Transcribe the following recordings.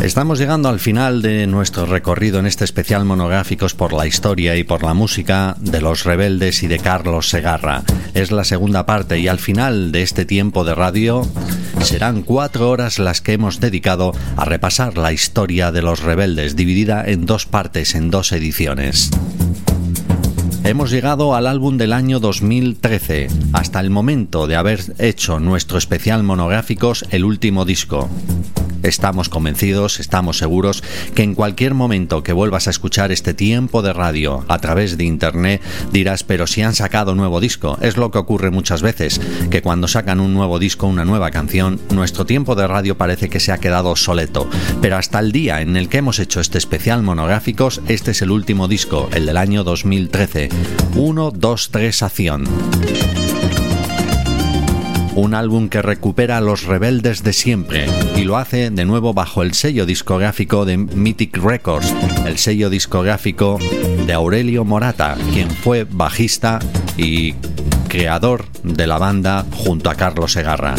Estamos llegando al final de nuestro recorrido en este especial monográficos por la historia y por la música de Los Rebeldes y de Carlos Segarra. Es la segunda parte y al final de este tiempo de radio serán 4 horas las que hemos dedicado a repasar la historia de Los Rebeldes, dividida en 2 partes, en 2 ediciones. Hemos llegado al álbum del año 2013, hasta el momento de haber hecho nuestro especial monográficos, el último disco. Estamos convencidos, estamos seguros que en cualquier momento que vuelvas a escuchar este tiempo de radio a través de internet dirás, pero si han sacado nuevo disco. Es lo que ocurre muchas veces, que cuando sacan un nuevo disco, una nueva canción, nuestro tiempo de radio parece que se ha quedado obsoleto. Pero hasta el día en el que hemos hecho este especial monográficos, este es el último disco, el del año 2013. 1, 2, 3, acción. Un álbum que recupera a Los Rebeldes de siempre y lo hace de nuevo bajo el sello discográfico de Mythic Records, el sello discográfico de Aurelio Morata, quien fue bajista y creador de la banda junto a Carlos Segarra.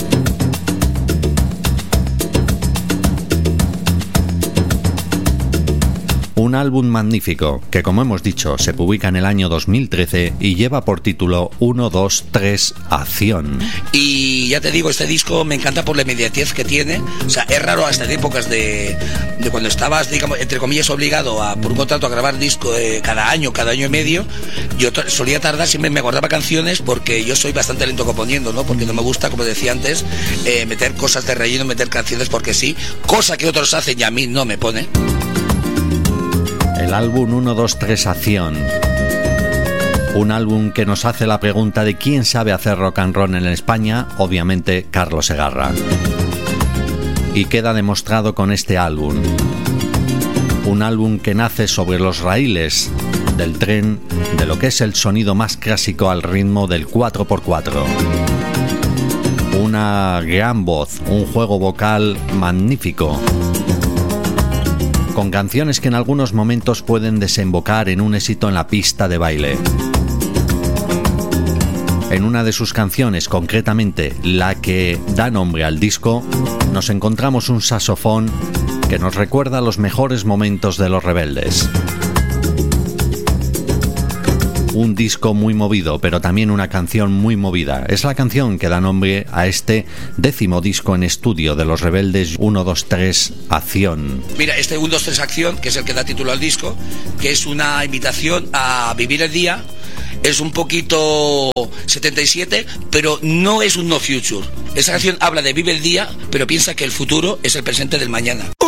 Un álbum magnífico que, como hemos dicho, se publica en el año 2013 y lleva por título 1, 2, 3, acción. Y ya te digo, este disco me encanta por la inmediatez que tiene. O sea, es raro hasta en épocas de cuando estabas, digamos, entre comillas, obligado por un contrato a grabar disco cada año y medio. Yo solía tardar, siempre me guardaba canciones porque yo soy bastante lento componiendo, ¿no? Porque no me gusta, como decía antes, meter cosas de relleno, meter canciones porque sí, cosa que otros hacen y a mí no me pone. El álbum 1, 2, 3, acción. Un álbum que nos hace la pregunta de quién sabe hacer rock and roll en España, obviamente Carlos Segarra. Y queda demostrado con este álbum. Un álbum que nace sobre los raíles del tren de lo que es el sonido más clásico al ritmo del 4x4. Una gran voz, un juego vocal magnífico, con canciones que en algunos momentos pueden desembocar en un éxito en la pista de baile. En una de sus canciones, concretamente la que da nombre al disco, nos encontramos un saxofón que nos recuerda los mejores momentos de Los Rebeldes. Un disco muy movido, pero también una canción muy movida. Es la canción que da nombre a este 10º disco en estudio de Los Rebeldes, 1, 2, 3, acción. Mira, este 1, 2, 3, acción, que es el que da título al disco, que es una invitación a vivir el día. Es un poquito 77, pero no es un no future. Esa canción habla de vive el día, pero piensa que el futuro es el presente del mañana.